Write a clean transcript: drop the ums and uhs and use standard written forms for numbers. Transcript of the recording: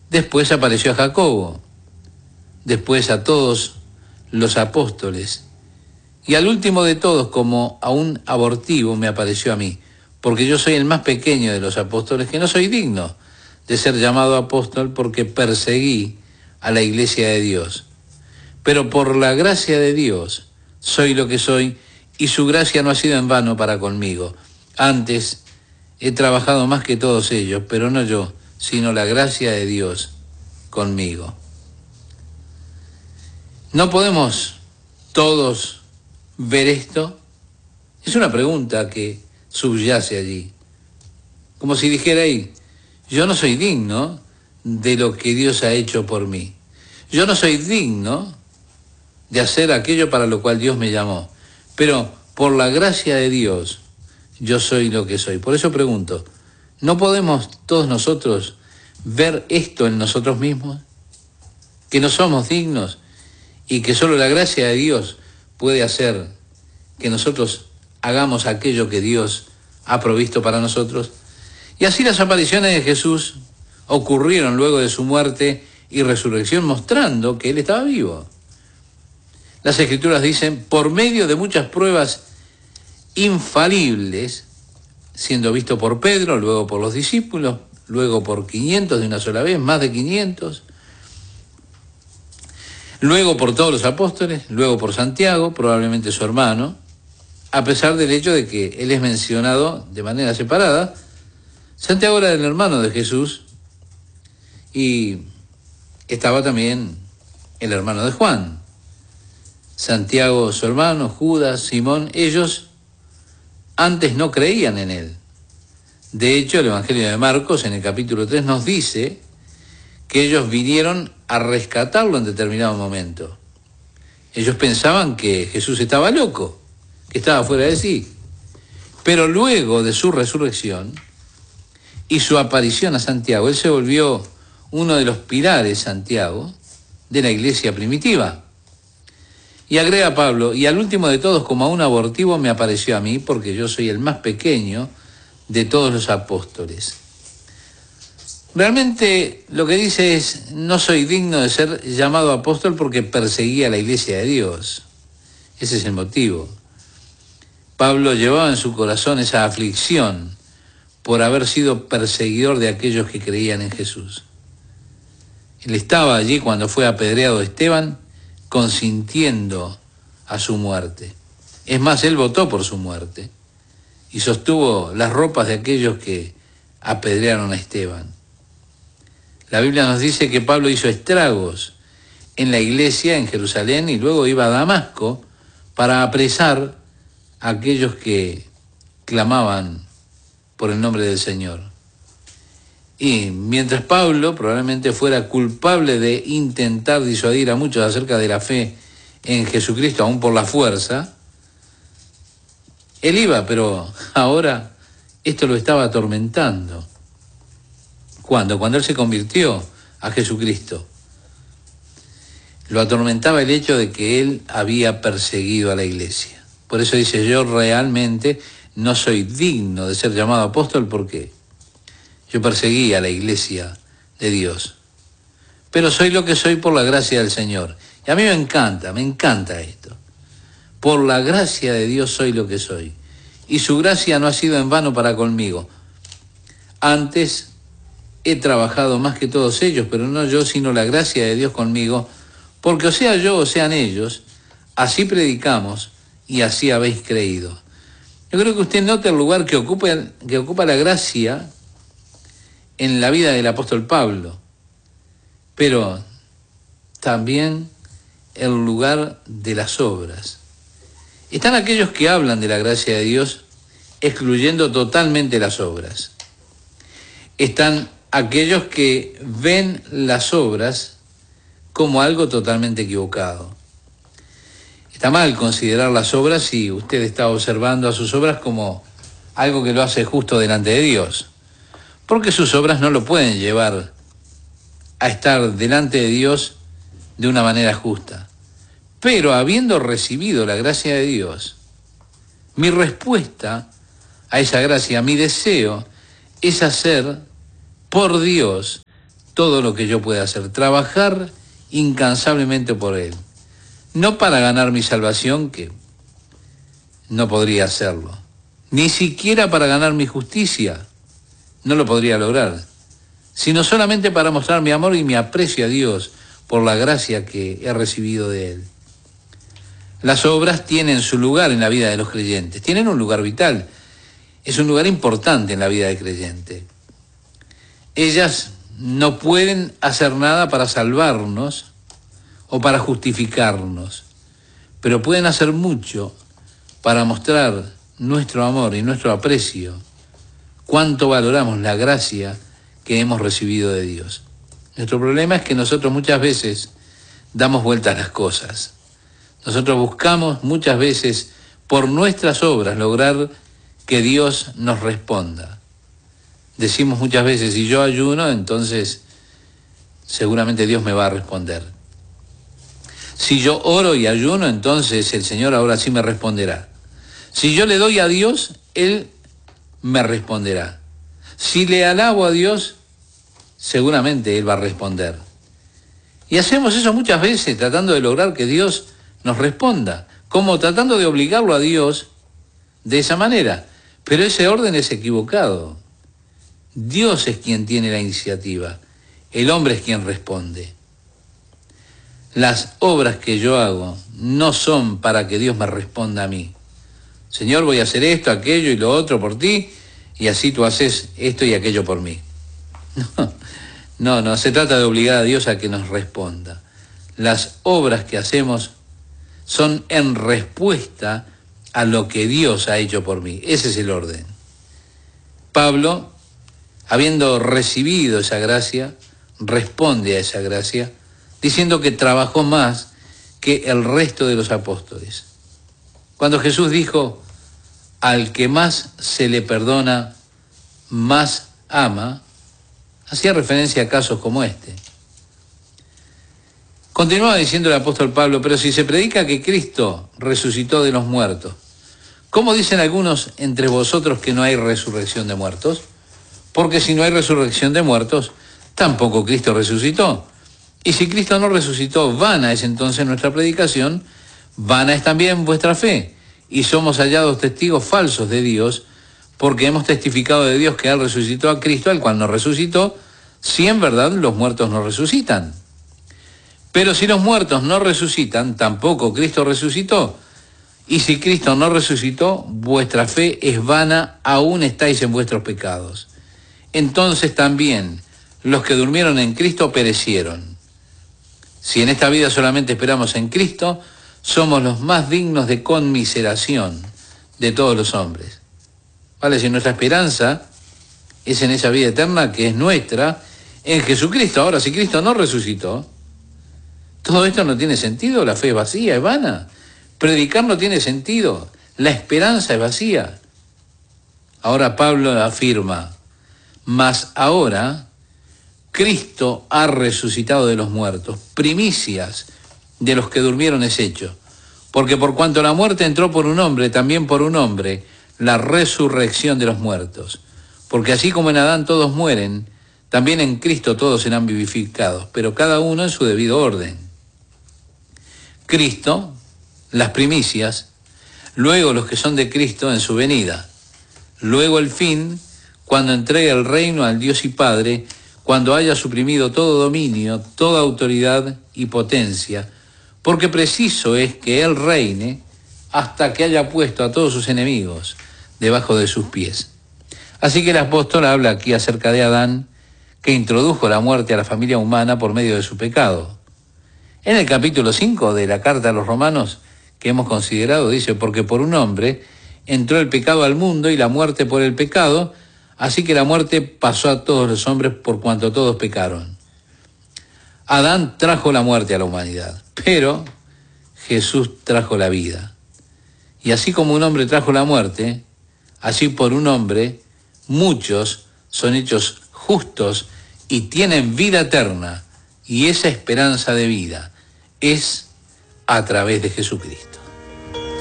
Después apareció a Jacobo, después a todos los apóstoles, y al último de todos, como a un abortivo, me apareció a mí, porque yo soy el más pequeño de los apóstoles, que no soy digno de ser llamado apóstol porque perseguí a la iglesia de Dios. Pero por la gracia de Dios soy lo que soy, y su gracia no ha sido en vano para conmigo. Antes he trabajado más que todos ellos, pero no yo, sino la gracia de Dios conmigo. ¿No podemos todos ver esto? Es una pregunta que subyace allí. Como si dijera ahí, yo no soy digno de lo que Dios ha hecho por mí. Yo no soy digno de hacer aquello para lo cual Dios me llamó. Pero por la gracia de Dios, yo soy lo que soy. Por eso pregunto, ¿no podemos todos nosotros ver esto en nosotros mismos? Que no somos dignos y que solo la gracia de Dios puede hacer que nosotros hagamos aquello que Dios ha provisto para nosotros. Y así las apariciones de Jesús ocurrieron luego de su muerte y resurrección, mostrando que Él estaba vivo. Las Escrituras dicen, por medio de muchas pruebas infalibles, siendo visto por Pedro, luego por los discípulos, luego por 500 de una sola vez, más de 500, luego por todos los apóstoles, luego por Santiago, probablemente su hermano, a pesar del hecho de que él es mencionado de manera separada. Santiago era el hermano de Jesús y estaba también el hermano de Juan. Santiago, su hermano, Judas, Simón, ellos antes no creían en él. De hecho, el Evangelio de Marcos, en el capítulo 3, nos dice que ellos vinieron a rescatarlo en determinado momento. Ellos pensaban que Jesús estaba loco, que estaba fuera de sí. Pero luego de su resurrección y su aparición a Santiago, él se volvió uno de los pilares, Santiago, de la iglesia primitiva. Y agrega Pablo, y al último de todos, como a un abortivo, me apareció a mí, porque yo soy el más pequeño de todos los apóstoles. Realmente lo que dice es, no soy digno de ser llamado apóstol porque perseguí a la iglesia de Dios. Ese es el motivo. Pablo llevaba en su corazón esa aflicción por haber sido perseguidor de aquellos que creían en Jesús. Él estaba allí cuando fue apedreado Esteban, consintiendo a su muerte. Es más, él votó por su muerte y sostuvo las ropas de aquellos que apedrearon a Esteban. La Biblia nos dice que Pablo hizo estragos en la iglesia en Jerusalén y luego iba a Damasco para apresar a aquellos que clamaban por el nombre del Señor. Y mientras Pablo probablemente fuera culpable de intentar disuadir a muchos acerca de la fe en Jesucristo, aún por la fuerza, él iba, pero ahora esto lo estaba atormentando. ¿Cuándo? Cuando él se convirtió a Jesucristo. Lo atormentaba el hecho de que él había perseguido a la iglesia. Por eso dice, yo realmente no soy digno de ser llamado apóstol porque yo perseguí a la iglesia de Dios. Pero soy lo que soy por la gracia del Señor. Y a mí me encanta esto. Por la gracia de Dios soy lo que soy. Y su gracia no ha sido en vano para conmigo. Antes he trabajado más que todos ellos, pero no yo, sino la gracia de Dios conmigo, porque o sea yo o sean ellos, así predicamos y así habéis creído. Yo creo que usted nota el lugar que ocupa la gracia en la vida del apóstol Pablo, pero también el lugar de las obras. Están aquellos que hablan de la gracia de Dios excluyendo totalmente las obras. Están aquellos que ven las obras como algo totalmente equivocado. Está mal considerar las obras si usted está observando a sus obras como algo que lo hace justo delante de Dios, porque sus obras no lo pueden llevar a estar delante de Dios de una manera justa. Pero habiendo recibido la gracia de Dios, mi respuesta a esa gracia, mi deseo, es hacer por Dios todo lo que yo pueda hacer, trabajar incansablemente por Él. No para ganar mi salvación, que no podría hacerlo, ni siquiera para ganar mi justicia, no lo podría lograr, sino solamente para mostrar mi amor y mi aprecio a Dios por la gracia que he recibido de Él. Las obras tienen su lugar en la vida de los creyentes, tienen un lugar vital, es un lugar importante en la vida del creyente. Ellas no pueden hacer nada para salvarnos o para justificarnos, pero pueden hacer mucho para mostrar nuestro amor y nuestro aprecio, cuánto valoramos la gracia que hemos recibido de Dios. Nuestro problema es que nosotros muchas veces damos vueltas a las cosas. Nosotros buscamos muchas veces por nuestras obras lograr que Dios nos responda. Decimos muchas veces, si yo ayuno, entonces seguramente Dios me va a responder. Si yo oro y ayuno, entonces el Señor ahora sí me responderá. Si yo le doy a Dios, Él me responderá. Si le alabo a Dios, seguramente Él va a responder. Y hacemos eso muchas veces tratando de lograr que Dios nos responda, como tratando de obligarlo a Dios de esa manera. Pero ese orden es equivocado. Dios es quien tiene la iniciativa, el hombre es quien responde. Las obras que yo hago no son para que Dios me responda a mí. Señor, voy a hacer esto, aquello y lo otro por ti, y así tú haces esto y aquello por mí. No, se trata de obligar a Dios a que nos responda. Las obras que hacemos son en respuesta a lo que Dios ha hecho por mí. Ese es el orden. Pablo, habiendo recibido esa gracia, responde a esa gracia, diciendo que trabajó más que el resto de los apóstoles. Cuando Jesús dijo, al que más se le perdona, más ama, hacía referencia a casos como este. Continuaba diciendo el apóstol Pablo, pero si se predica que Cristo resucitó de los muertos, ¿cómo dicen algunos entre vosotros que no hay resurrección de muertos? Porque si no hay resurrección de muertos, tampoco Cristo resucitó. Y si Cristo no resucitó, vana es entonces nuestra predicación, vana es también vuestra fe. Y somos hallados testigos falsos de Dios, porque hemos testificado de Dios que Él resucitó a Cristo, al cual no resucitó, si en verdad los muertos no resucitan. Pero si los muertos no resucitan, tampoco Cristo resucitó. Y si Cristo no resucitó, vuestra fe es vana, aún estáis en vuestros pecados. Entonces también los que durmieron en Cristo perecieron. Si en esta vida solamente esperamos en Cristo, somos los más dignos de conmiseración de todos los hombres. Vale, si nuestra esperanza es en esa vida eterna que es nuestra, en Jesucristo. Ahora, si Cristo no resucitó, todo esto no tiene sentido, la fe es vacía, es vana. Predicar no tiene sentido, la esperanza es vacía. Ahora Pablo afirma, mas ahora Cristo ha resucitado de los muertos, primicias de los que durmieron es hecho. Porque por cuanto la muerte entró por un hombre, también por un hombre, la resurrección de los muertos. Porque así como en Adán todos mueren, también en Cristo todos serán vivificados, pero cada uno en su debido orden. Cristo, las primicias, luego los que son de Cristo en su venida, luego el fin, cuando entregue el reino al Dios y Padre, cuando haya suprimido todo dominio, toda autoridad y potencia, porque preciso es que Él reine hasta que haya puesto a todos sus enemigos debajo de sus pies. Así que el apóstol habla aquí acerca de Adán, que introdujo la muerte a la familia humana por medio de su pecado. En el capítulo 5 de la carta a los Romanos, que hemos considerado, dice, porque por un hombre entró el pecado al mundo y la muerte por el pecado, así que la muerte pasó a todos los hombres por cuanto todos pecaron. Adán trajo la muerte a la humanidad, pero Jesús trajo la vida. Y así como un hombre trajo la muerte, así por un hombre muchos son hechos justos y tienen vida eterna, y esa esperanza de vida es a través de Jesucristo.